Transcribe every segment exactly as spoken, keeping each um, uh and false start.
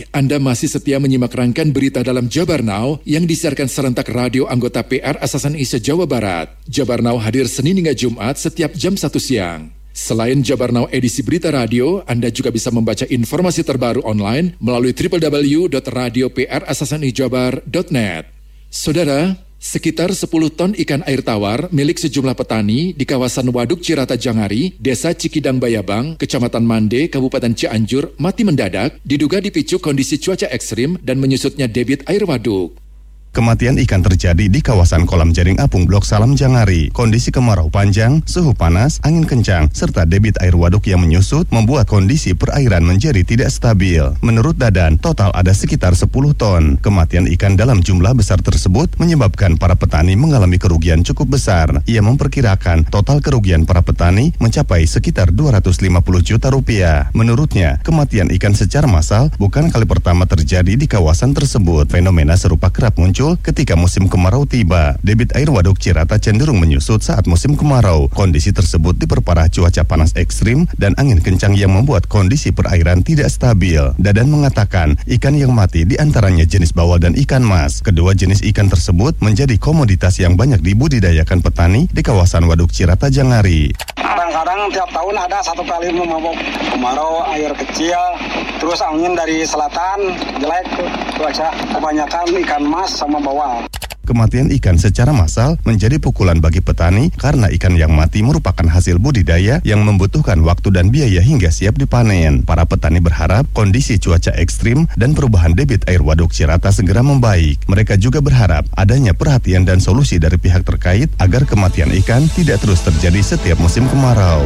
Anda masih setia menyimak rangkaian berita dalam Jabar Now yang disiarkan serentak radio anggota P R Asasan Isya Jawa Barat. Jabar Now hadir Senin hingga Jumat setiap jam satu siang. Selain Jabar Now edisi berita radio, Anda juga bisa membaca informasi terbaru online melalui w w w dot radio p r asasan i jabar dot net. Saudara, sekitar sepuluh ton ikan air tawar milik sejumlah petani di kawasan Waduk Cirata Jangari, Desa Cikidang Bayabang, Kecamatan Mande, Kabupaten Cianjur, mati mendadak, diduga dipicu kondisi cuaca ekstrim dan menyusutnya debit air waduk. Kematian ikan terjadi di kawasan kolam jaring apung Blok Salam Jangari. Kondisi kemarau panjang, suhu panas, angin kencang, serta debit air waduk yang menyusut membuat kondisi perairan menjadi tidak stabil. Menurut Dadan, total ada sekitar sepuluh ton. Kematian ikan dalam jumlah besar tersebut menyebabkan para petani mengalami kerugian cukup besar. Ia memperkirakan total kerugian para petani mencapai sekitar dua ratus lima puluh juta rupiah. Menurutnya, kematian ikan secara massal bukan kali pertama terjadi di kawasan tersebut. Fenomena serupa kerap muncul ketika musim kemarau tiba. Debit air waduk Cirata cenderung menyusut saat musim kemarau. Kondisi tersebut diperparah cuaca panas ekstrim dan angin kencang yang membuat kondisi perairan tidak stabil. Dadan mengatakan ikan yang mati diantaranya jenis bawal dan ikan mas. Kedua jenis ikan tersebut menjadi komoditas yang banyak dibudidayakan petani di kawasan Waduk Cirata Jangari. Kadang-kadang tiap tahun ada satu kali memabuk kemarau, air kecil, terus angin dari selatan, jelek cuaca, kebanyakan ikan mas sama bawal. Kematian ikan secara massal menjadi pukulan bagi petani karena ikan yang mati merupakan hasil budidaya yang membutuhkan waktu dan biaya hingga siap dipanen. Para petani berharap kondisi cuaca ekstrim dan perubahan debit air waduk Cirata segera membaik. Mereka juga berharap adanya perhatian dan solusi dari pihak terkait agar kematian ikan tidak terus terjadi setiap musim kemarau.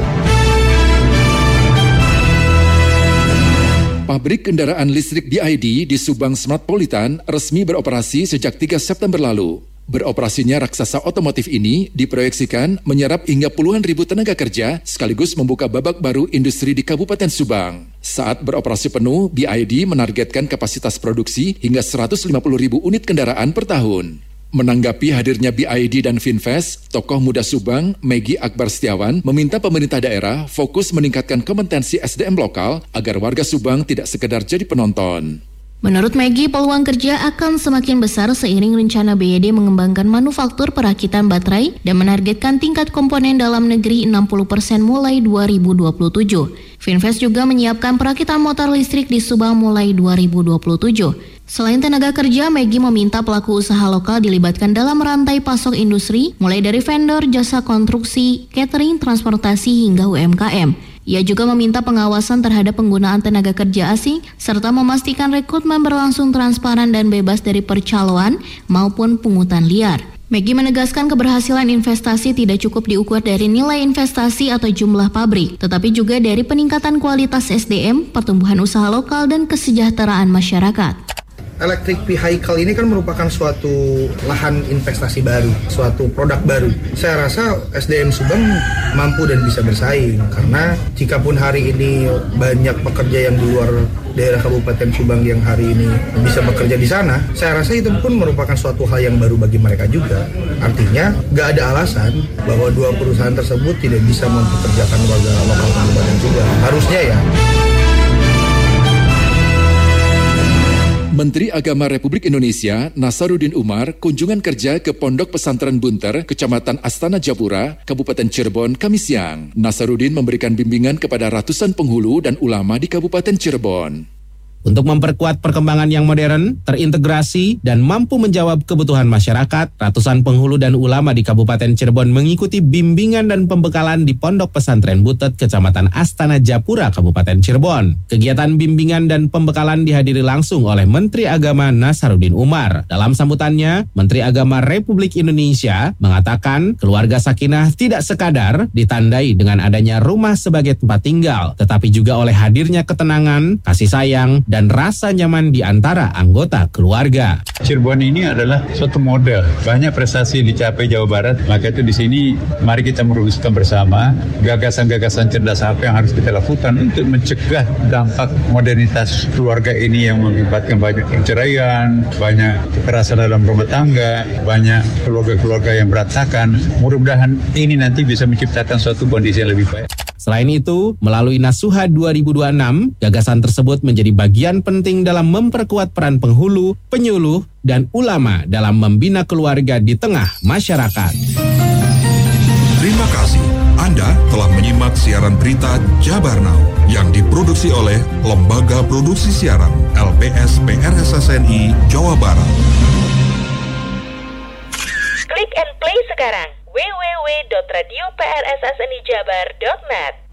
Pabrik kendaraan listrik B I D di Subang Smartpolitan resmi beroperasi sejak tiga September lalu. Beroperasinya raksasa otomotif ini diproyeksikan menyerap hingga puluhan ribu tenaga kerja sekaligus membuka babak baru industri di Kabupaten Subang. Saat beroperasi penuh, B I D menargetkan kapasitas produksi hingga seratus lima puluh ribu unit kendaraan per tahun. Menanggapi hadirnya B I D dan Finvest, tokoh muda Subang, Megi Akbar Setiawan, meminta pemerintah daerah fokus meningkatkan kompetensi S D M lokal agar warga Subang tidak sekedar jadi penonton. Menurut Megi, peluang kerja akan semakin besar seiring rencana B Y D mengembangkan manufaktur perakitan baterai dan menargetkan tingkat komponen dalam negeri enam puluh persen mulai dua ribu dua puluh tujuh. Finvest juga menyiapkan perakitan motor listrik di Subang mulai dua ribu dua puluh tujuh. Selain tenaga kerja, Megi meminta pelaku usaha lokal dilibatkan dalam rantai pasok industri, mulai dari vendor, jasa konstruksi, catering, transportasi, hingga U M K M. Ia juga meminta pengawasan terhadap penggunaan tenaga kerja asing, serta memastikan rekrutmen berlangsung transparan dan bebas dari percaloan maupun pungutan liar. Megi menegaskan keberhasilan investasi tidak cukup diukur dari nilai investasi atau jumlah pabrik, tetapi juga dari peningkatan kualitas S D M, pertumbuhan usaha lokal, dan kesejahteraan masyarakat. Electric vehicle ini kan merupakan suatu lahan investasi baru, suatu produk baru. Saya rasa S D M Subang mampu dan bisa bersaing, karena jikapun hari ini banyak pekerja yang di luar daerah Kabupaten Subang yang hari ini bisa bekerja di sana, saya rasa itu pun merupakan suatu hal yang baru bagi mereka juga. Artinya, nggak ada alasan bahwa dua perusahaan tersebut tidak bisa mempekerjakan warga lokal Kabupaten Subang. Harusnya ya. Menteri Agama Republik Indonesia Nasaruddin Umar kunjungan kerja ke Pondok Pesantren Bunter, Kecamatan Astana Japura, Kabupaten Cirebon, Kamis siang. Nasaruddin memberikan bimbingan kepada ratusan penghulu dan ulama di Kabupaten Cirebon. Untuk memperkuat perkembangan yang modern, terintegrasi, dan mampu menjawab kebutuhan masyarakat, ratusan penghulu dan ulama di Kabupaten Cirebon mengikuti bimbingan dan pembekalan di Pondok Pesantren Butet, Kecamatan Astana Japura, Kabupaten Cirebon. Kegiatan bimbingan dan pembekalan dihadiri langsung oleh Menteri Agama Nasaruddin Umar. Dalam sambutannya, Menteri Agama Republik Indonesia mengatakan keluarga sakinah tidak sekadar ditandai dengan adanya rumah sebagai tempat tinggal, tetapi juga oleh hadirnya ketenangan, kasih sayang, dan rasa nyaman di antara anggota keluarga. Cirebon ini adalah suatu model. Banyak prestasi dicapai Jawa Barat, maka itu di sini mari kita merumuskan bersama gagasan-gagasan cerdas apa yang harus kita lakukan untuk mencegah dampak modernitas keluarga ini yang mengakibatkan banyak perceraian, banyak kekerasan dalam rumah tangga, banyak keluarga-keluarga yang berantakan. Mudah-mudahan ini nanti bisa menciptakan suatu kondisi yang lebih baik. Selain itu, melalui Nasuha dua ribu dua puluh enam, gagasan tersebut menjadi bagian penting dalam memperkuat peran penghulu, penyuluh, dan ulama dalam membina keluarga di tengah masyarakat. Terima kasih. Anda telah menyimak siaran berita Jabar Now yang diproduksi oleh Lembaga Produksi Siaran L P S P R S S N I Jawa Barat. Klik and play sekarang w w w dot radio p r s s n i jabar dot net.